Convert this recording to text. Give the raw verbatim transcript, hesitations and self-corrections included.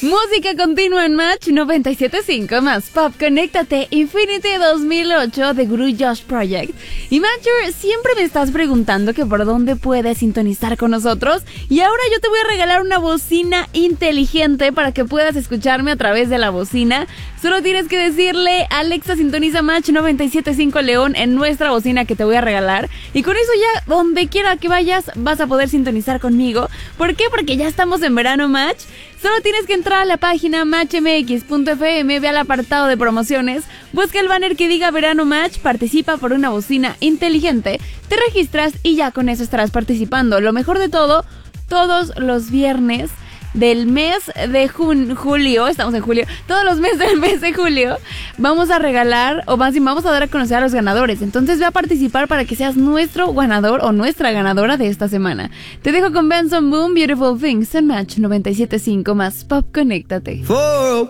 Música continua en Match noventa y siete punto cinco más Pop. Conéctate, Infinity dos mil ocho de Guru Josh Project. Y Matcher, siempre me estás preguntando que por dónde puedes sintonizar con nosotros. Y ahora yo te voy a regalar una bocina inteligente para que puedas escucharme a través de la bocina. Solo tienes que decirle: Alexa, sintoniza Match noventa y siete punto cinco León en nuestra bocina que te voy a regalar. Y con eso ya, donde quiera que vayas, vas a poder sintonizar conmigo. ¿Por qué? Porque ya estamos en verano, Match. Solo tienes que entrar a la página match m x punto f m, ve al apartado de promociones, busca el banner que diga Verano Match, participa por una bocina inteligente, te registras y ya con eso estarás participando. Lo mejor de todo, todos los viernes del mes de jun- julio, estamos en julio, todos los meses del mes de julio, vamos a regalar, o más bien vamos a dar a conocer a los ganadores. Entonces ve a participar para que seas nuestro ganador o nuestra ganadora de esta semana. Te dejo con Benson Boom, Beautiful Things en Match noventa y siete punto cinco más Pop. Conéctate.